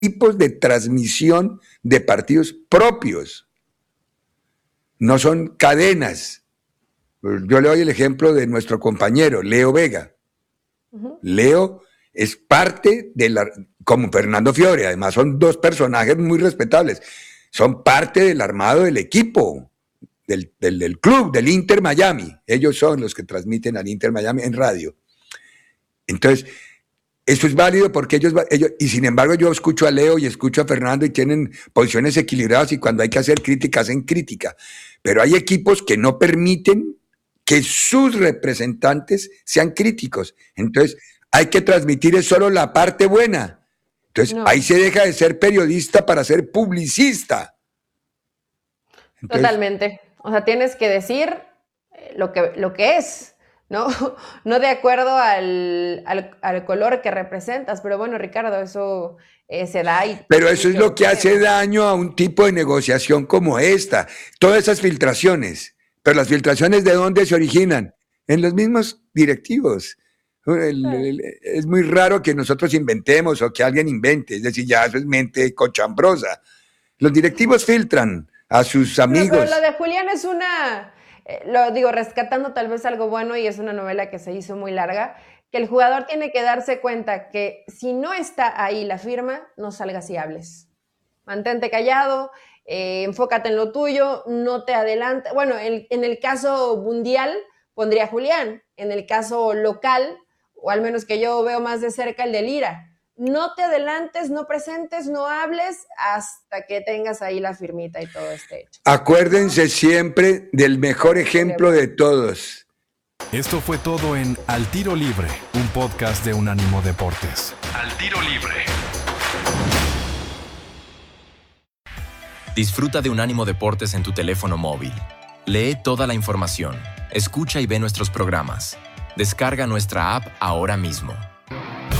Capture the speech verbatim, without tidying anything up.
tipos de transmisión de partidos propios. No son cadenas. Yo le doy el ejemplo de nuestro compañero, Leo Vega. Uh-huh. Leo es parte de la... como Fernando Fiore, además son dos personajes muy respetables. Son parte del armado del equipo. Del, del, del club, del Inter Miami. Ellos son los que transmiten al Inter Miami en radio. Entonces, eso es válido porque ellos, ellos... Y sin embargo, yo escucho a Leo y escucho a Fernando y tienen posiciones equilibradas y cuando hay que hacer crítica, hacen crítica. Pero hay equipos que no permiten que sus representantes sean críticos. Entonces, hay que transmitir solo la parte buena. Entonces, no. Ahí se deja de ser periodista para ser publicista. Entonces, totalmente. O sea, tienes que decir lo que, lo que es, ¿no? No de acuerdo al, al, al color que representas. Pero bueno, Ricardo, eso eh, se da. Y pero eso es lo que hace daño a un tipo de negociación como esta. Todas esas filtraciones. Pero las filtraciones, ¿de dónde se originan? En los mismos directivos. El, el, es muy raro que nosotros inventemos o que alguien invente. Es decir, ya eso es mente cochambrosa. Los directivos filtran a sus amigos. Pero, pero lo de Julián es una, eh, lo digo, rescatando tal vez algo bueno, y es una novela que se hizo muy larga, que el jugador tiene que darse cuenta que si no está ahí la firma, no salgas y hables. Mantente callado, eh, enfócate en lo tuyo, no te adelantes. Bueno, el, en el caso mundial pondría a Julián, en el caso local, o al menos que yo veo más de cerca, el de Lira. No te adelantes, no presentes, no hables hasta que tengas ahí la firmita y todo esté hecho. Acuérdense siempre del mejor ejemplo de todos. Esto fue todo en Al Tiro Libre, un podcast de Unánimo Deportes. Al Tiro Libre. Disfruta de Unánimo Deportes en tu teléfono móvil. Lee toda la información, escucha y ve nuestros programas. Descarga nuestra app ahora mismo.